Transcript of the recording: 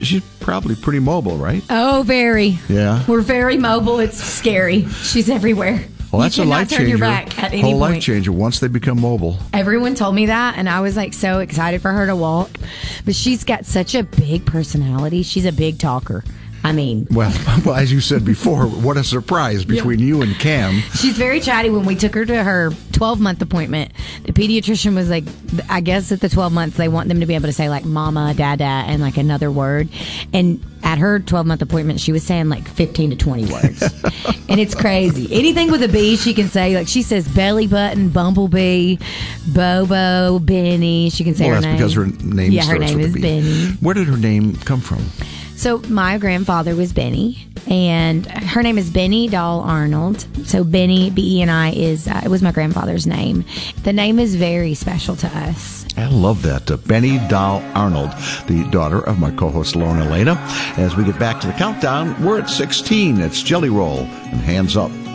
She's probably pretty mobile, right? Oh, very. Yeah. We're very mobile. It's scary. She's everywhere. Well, that's a life changer. Your back at any whole point. life changer once they become mobile. Everyone told me that, and I was like so excited for her to walk. But she's got such a big personality. She's a big talker. I mean, well, as you said before, what a surprise between you and Cam. She's very chatty. When we took her to her 12-month appointment, the pediatrician was like, I guess at the 12 months, they want them to be able to say like mama, dada, and like another word. And at her 12-month appointment, she was saying like 15 to 20 words. And it's crazy. Anything with a B, she can say. Like she says belly button, bumblebee, Bobo, Benny. She can say her name. That's because her name starts her name with is a B. Benny. Where did her name come from? So my grandfather was Benny, and her name is Benny Doll Arnold. So Benny, B-E-N-I, it was my grandfather's name. The name is very special to us. I love that. Benny Doll Arnold, the daughter of my co-host Lauren Elena. As we get back to the countdown, we're at 16. It's Jelly Roll and Hands Up.